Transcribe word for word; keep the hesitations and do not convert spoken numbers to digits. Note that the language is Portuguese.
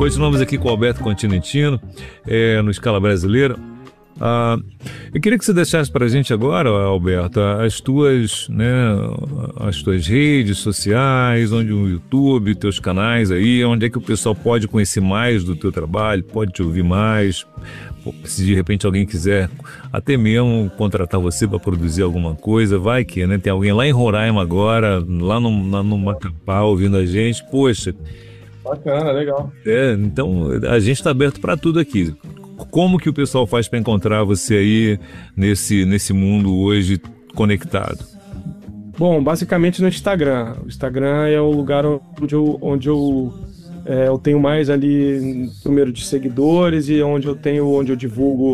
Continuamos aqui com o Alberto Continentino, é, no Escala Brasileira. Ah, eu queria que você deixasse para a gente agora, Alberto, as tuas, né, as tuas redes sociais, onde o YouTube, teus canais aí, onde é que o pessoal pode conhecer mais do teu trabalho, pode te ouvir mais, se de repente alguém quiser até mesmo contratar você para produzir alguma coisa, vai que, né, tem alguém lá em Roraima agora, lá no, lá no Macapá ouvindo a gente, poxa. Bacana, legal. É, então a gente está aberto para tudo aqui. Como que o pessoal faz para encontrar você aí nesse, nesse mundo hoje conectado? Bom, basicamente no Instagram. O Instagram é o lugar onde eu, onde eu, é, eu tenho mais ali número de seguidores e onde eu tenho, onde eu divulgo